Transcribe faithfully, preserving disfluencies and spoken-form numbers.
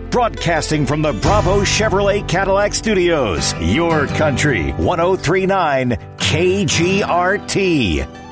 Broadcasting from the Bravo Chevrolet Cadillac Studios, your country, one oh three point nine K G R T.